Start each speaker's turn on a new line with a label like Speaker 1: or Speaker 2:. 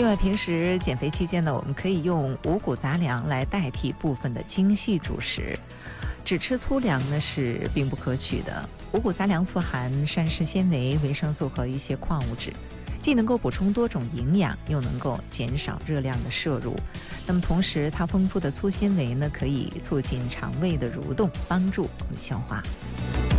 Speaker 1: 另外，平时减肥期间呢，我们可以用五谷杂粮来代替部分的精细主食。只吃粗粮呢是并不可取的。五谷杂粮富含膳食纤维、维生素和一些矿物质，既能够补充多种营养，又能够减少热量的摄入。那么同时，它丰富的粗纤维呢，可以促进肠胃的蠕动，帮助我们消化。